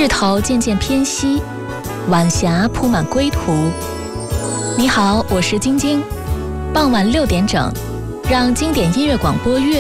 日头渐渐偏西，晚霞铺满归途。你好，我是晶晶。傍晚6点整，让经典音乐广播乐